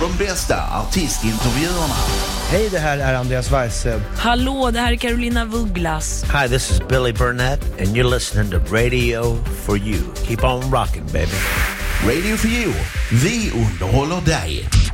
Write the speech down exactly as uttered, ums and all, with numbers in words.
de bästa artistintervjuerna. Hej, det här är Andreas Weise. Hallå, det här är Carolina Vuglas. Hi, this is Billy Burnett and you're listening to Radio for You. Keep on rocking, baby. Radio for You. Vi underhåller dig.